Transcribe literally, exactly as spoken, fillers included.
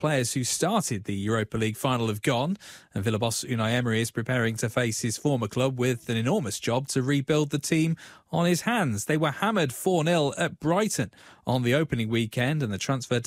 Players who started the Europa League final have gone, and Villa boss Unai Emery is preparing to face his former club with an enormous job to rebuild the team on his hands. They were hammered four nil at Brighton on the opening weekend, and the transfer